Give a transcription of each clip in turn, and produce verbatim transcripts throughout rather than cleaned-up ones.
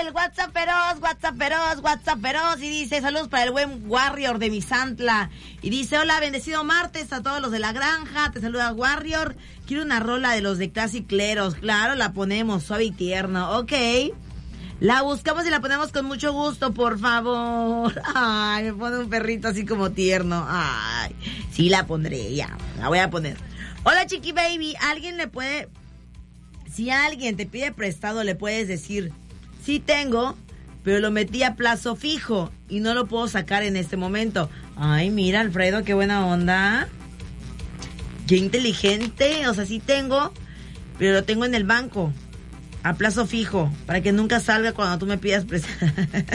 el WhatsApp feroz, WhatsApp feroz, WhatsApp feroz. Y dice, saludos para el buen Warrior de Misantla. Y dice, hola, bendecido martes a todos los de la granja. Te saluda Warrior. Quiero una rola de los de Clasicleros. Claro, la ponemos, suave y tierno. Ok. La buscamos y la ponemos con mucho gusto, por favor. Ay, me pone un perrito así como tierno. Ay, sí la pondré, ya, la voy a poner. Hola, Chiqui Baby, ¿alguien le puede... Si alguien te pide prestado, le puedes decir, sí tengo, pero lo metí a plazo fijo y no lo puedo sacar en este momento. Ay, mira, Alfredo, qué buena onda. Qué inteligente, o sea, sí tengo, pero lo tengo en el banco. A plazo fijo, para que nunca salga cuando tú me pidas prestado.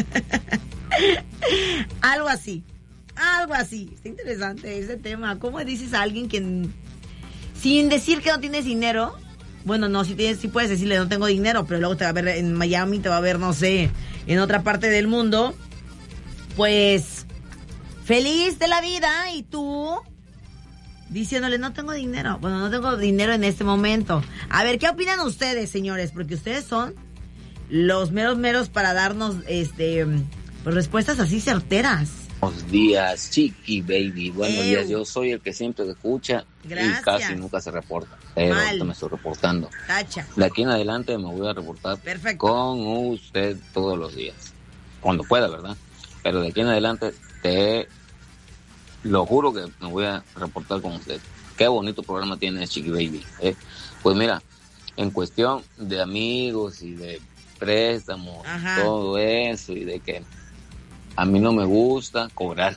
Algo así, algo así. Está interesante ese tema. ¿Cómo dices a alguien que, sin decir que no tienes dinero? Bueno, no, si tienes, si puedes decirle no tengo dinero, pero luego te va a ver en Miami, te va a ver, no sé, en otra parte del mundo. Pues, feliz de la vida, y tú... diciéndole, no tengo dinero. Bueno, no tengo dinero en este momento. A ver, ¿qué opinan ustedes, señores? Porque ustedes son los meros meros para darnos este pues, respuestas así certeras. Buenos días, Chiqui Baby. Buenos Ew. días, yo soy el que siempre se escucha. Gracias. Y casi nunca se reporta. Pero Mal. ahorita me estoy reportando. Tacha. De aquí en adelante me voy a reportar. Perfecto. Con usted todos los días. Cuando pueda, ¿verdad? Pero de aquí en adelante te... lo juro que me voy a reportar con usted. Qué bonito programa tiene Chiqui Baby. ¿eh? Pues mira, en cuestión de amigos y de préstamos, Ajá. todo eso, y de que a mí no me gusta cobrar.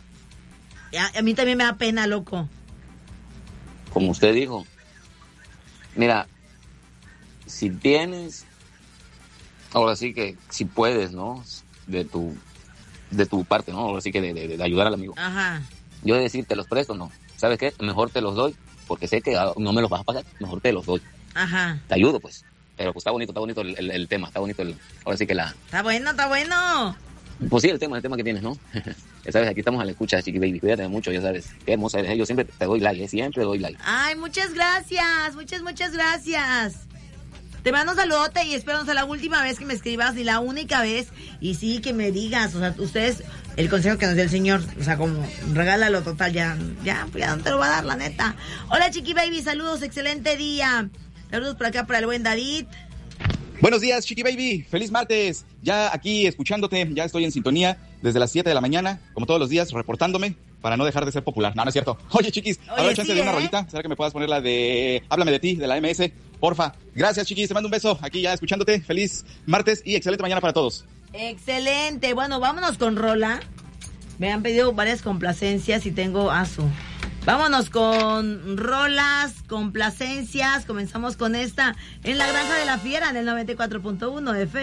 A, a mí también me da pena, loco. Como usted dijo, mira, si tienes, ahora sí que si puedes, ¿no? De tu, de tu parte, ¿no? Ahora sí que de, de, de ayudar al amigo. Ajá. Yo de decir, te los presto, no. ¿Sabes qué? Mejor te los doy, porque sé que no me los vas a pagar, mejor te los doy. Ajá. Te ayudo, pues. Pero pues está bonito, está bonito el, el, el tema, está bonito el, ahora sí que la... Está bueno, está bueno. Pues sí, el tema, el tema que tienes, ¿no? Ya sabes, aquí estamos a la escucha, Chiqui Baby, cuídate mucho, ya sabes. Qué hermosa eres, yo siempre te doy like, ¿eh? Siempre doy like. Ay, muchas gracias, muchas, muchas gracias. Te mando un saludote y espero no sea la última vez que me escribas, ni la única vez. Y sí, que me digas, o sea, ustedes, el consejo que nos dio el señor, o sea, como, regálalo total, ya, ya, pues ya no te lo va a dar, la neta. Hola, Chiqui Baby, saludos, excelente día. Saludos por acá para el buen David. Buenos días, Chiqui Baby, feliz martes. Ya aquí escuchándote, ya estoy en sintonía desde las siete de la mañana, como todos los días, reportándome para no dejar de ser popular. No, no es cierto. Oye, Chiquis, ¿habrá Oye, chance sí, de una ¿eh? rolita? ¿Será que me puedas poner la de Háblame de ti, de la M S? Porfa. Gracias, Chiquis, te mando un beso. Aquí ya escuchándote. Feliz martes y excelente mañana para todos. Excelente. Bueno, vámonos con rola. Me han pedido varias complacencias y tengo aso. Vámonos con rolas, complacencias. Comenzamos con esta en la Granja de la Fiera en el noventa y cuatro punto uno F M.